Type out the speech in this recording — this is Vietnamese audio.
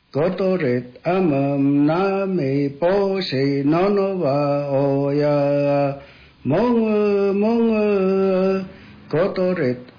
Kotoret amam nami posi nonova oya mong kotoret